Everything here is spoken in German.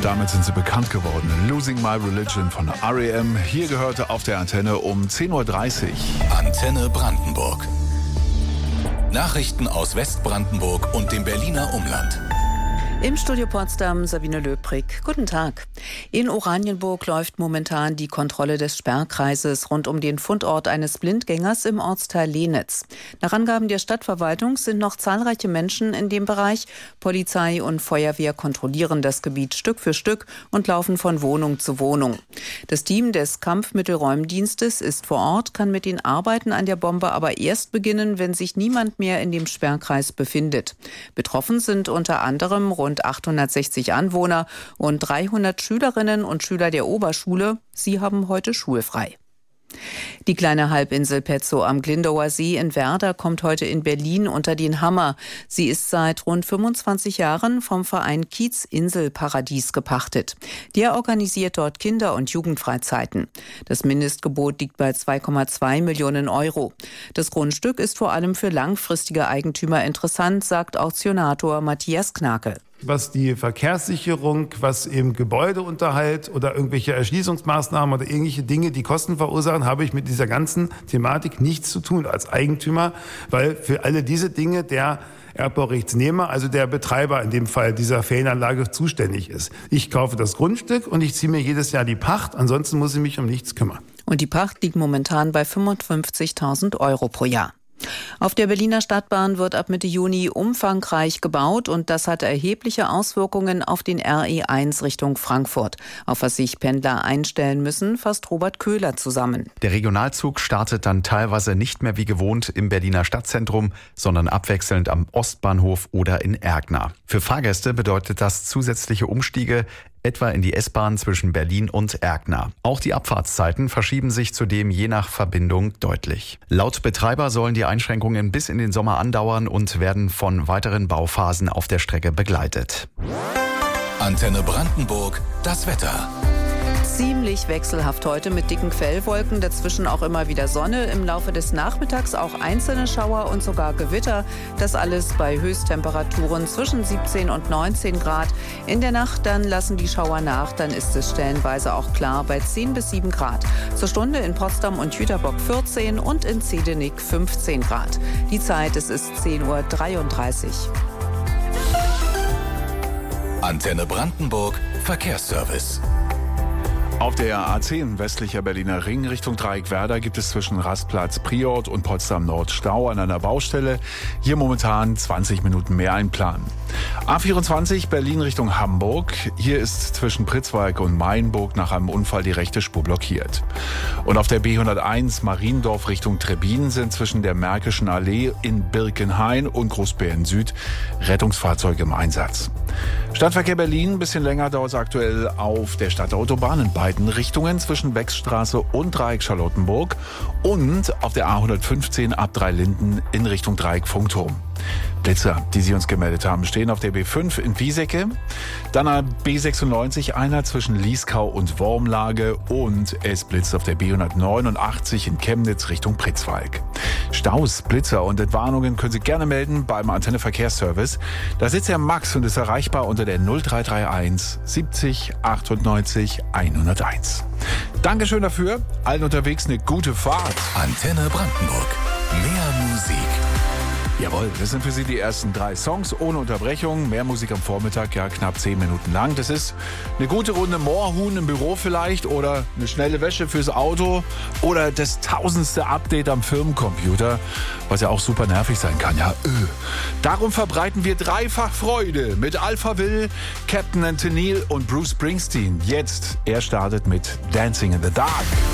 damit sind sie bekannt geworden. Losing My Religion von R.E.M. Hier gehörte auf der Antenne um 10.30 Uhr. Antenne Brandenburg. Nachrichten aus Westbrandenburg und dem Berliner Umland. Im Studio Potsdam Sabine Löbrig. Guten Tag. In Oranienburg läuft momentan die Kontrolle des Sperrkreises rund um den Fundort eines Blindgängers im Ortsteil Lehnitz. Nach Angaben der Stadtverwaltung sind noch zahlreiche Menschen in dem Bereich. Polizei und Feuerwehr kontrollieren das Gebiet Stück für Stück und laufen von Wohnung zu Wohnung. Das Team des Kampfmittelräumdienstes ist vor Ort, kann mit den Arbeiten an der Bombe aber erst beginnen, wenn sich niemand mehr in dem Sperrkreis befindet. Betroffen sind unter anderem rund 860 Anwohner und 300 Schülerinnen und Schüler der Oberschule. Sie haben heute schulfrei. Die kleine Halbinsel Petzow am Glindower See in Werder kommt heute in Berlin unter den Hammer. Sie ist seit rund 25 Jahren vom Verein Kiez Inselparadies gepachtet. Der organisiert dort Kinder- und Jugendfreizeiten. Das Mindestgebot liegt bei 2,2 Millionen Euro. Das Grundstück ist vor allem für langfristige Eigentümer interessant, sagt Auktionator Matthias Knake. Was die Verkehrssicherung, was eben Gebäudeunterhalt oder irgendwelche Erschließungsmaßnahmen oder irgendwelche Dinge, die Kosten verursachen, habe ich mit dieser ganzen Thematik nichts zu tun als Eigentümer, weil für alle diese Dinge der Erbbaurechtsnehmer, also der Betreiber in dem Fall dieser Ferienanlage, zuständig ist. Ich kaufe das Grundstück und ich ziehe mir jedes Jahr die Pacht, ansonsten muss ich mich um nichts kümmern. Und die Pacht liegt momentan bei 55.000 Euro pro Jahr. Auf der Berliner Stadtbahn wird ab Mitte Juni umfangreich gebaut und das hat erhebliche Auswirkungen auf den RE1 Richtung Frankfurt. Auf was sich Pendler einstellen müssen, fasst Robert Köhler zusammen. Der Regionalzug startet dann teilweise nicht mehr wie gewohnt im Berliner Stadtzentrum, sondern abwechselnd am Ostbahnhof oder in Ergner. Für Fahrgäste bedeutet das zusätzliche Umstiege, etwa in die S-Bahn zwischen Berlin und Ergner. Auch die Abfahrtszeiten verschieben sich zudem je nach Verbindung deutlich. Laut Betreiber sollen die Einschränkungen bis in den Sommer andauern und werden von weiteren Bauphasen auf der Strecke begleitet. Antenne Brandenburg, das Wetter. Ziemlich wechselhaft heute mit dicken Quellwolken, dazwischen auch immer wieder Sonne, im Laufe des Nachmittags auch einzelne Schauer und sogar Gewitter. Das alles bei Höchsttemperaturen zwischen 17 und 19 Grad. In der Nacht dann lassen die Schauer nach, dann ist es stellenweise auch klar bei 10 bis 7 Grad. Zur Stunde in Potsdam und Jüterbock 14 und in Zedenick 15 Grad. Die Zeit, es ist 10.33 Uhr. Antenne Brandenburg, Verkehrsservice. Auf der A10 westlicher Berliner Ring Richtung Dreieck Werder gibt es zwischen Rastplatz Priort und Potsdam Nord Stau an einer Baustelle. Hier momentan 20 Minuten mehr einplanen. A24 Berlin Richtung Hamburg. Hier ist zwischen Pritzwalk und Mainburg nach einem Unfall die rechte Spur blockiert. Und auf der B101 Mariendorf Richtung Trebbin sind zwischen der Märkischen Allee in Birkenhain und Großbären Süd Rettungsfahrzeuge im Einsatz. Stadtverkehr Berlin, ein bisschen länger dauert es aktuell auf der Stadtautobahn in beiden Richtungen zwischen Beckstraße und Dreieck Charlottenburg und auf der A115 ab Dreilinden in Richtung Dreieck Funkturm. Blitzer, die Sie uns gemeldet haben, stehen auf der B5 in Wiesecke, dann an B96 einer zwischen Lieskau und Wormlage und es blitzt auf der B189 in Chemnitz Richtung Pritzwalk. Staus, Blitzer und Entwarnungen können Sie gerne melden beim Antenne Verkehrsservice. Da sitzt Herr Max und ist erreichbar unter der 0331 70 98 101. Dankeschön dafür. Allen unterwegs eine gute Fahrt. Antenne Brandenburg. Mehr Musik. Jawohl, das sind für Sie die ersten 3 Songs ohne Unterbrechung. Mehr Musik am Vormittag, ja knapp 10 Minuten lang. Das ist eine gute Runde Moorhuhn im Büro vielleicht oder eine schnelle Wäsche fürs Auto oder das 1000. Update am Firmencomputer, was ja auch super nervig sein kann. Ja, Darum verbreiten wir dreifach Freude mit Alphaville, Captain Anthony und Bruce Springsteen. Jetzt, er startet mit Dancing in the Dark.